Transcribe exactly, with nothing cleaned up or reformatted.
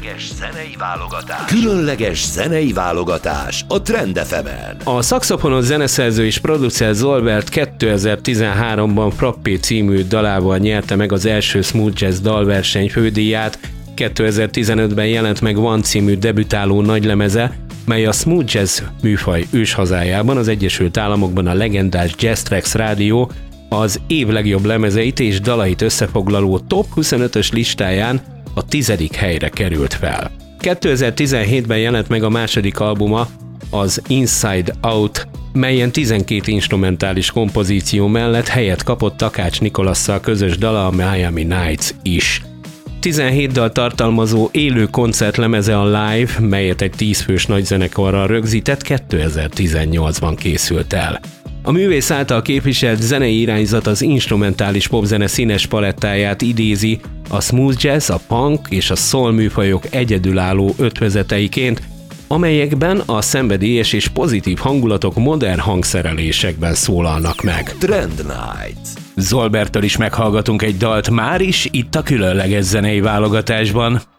Különleges zenei válogatás. Különleges zenei válogatás a Trend ef emen. A szaxofonos zeneszerző és producer Zolbert kétezer-tizenháromban Frappé című dalával nyerte meg az első Smooth Jazz dalverseny fődíját. kétezer-tizenötben jelent meg One című debütáló nagylemeze, mely a smooth jazz műfaj őshazájában, az Egyesült Államokban a legendás Jazz Trax rádió az év legjobb lemezeit és dalait összefoglaló top huszonötös listáján a tizedik helyre került fel. kétezer-tizenhétben jelent meg a második albuma, az Inside Out, melyen tizenkét instrumentális kompozíció mellett helyet kapott Takács Nikolasszal közös dala, a Miami Nights is. tizenhét dal tartalmazó élő koncertlemeze a Live, melyet egy tízfős nagyzenekarral rögzített, kétezer-tizennyolcban készült el. A művész által képviselt zenei irányzat az instrumentális popzene színes palettáját idézi, a smooth jazz, a punk és a soul műfajok egyedülálló ötvözeteiként, amelyekben a szenvedélyes és pozitív hangulatok modern hangszerelésekben szólalnak meg. Trend Night. Zolberttől is meghallgatunk egy dalt már is itt a különleges zenei válogatásban.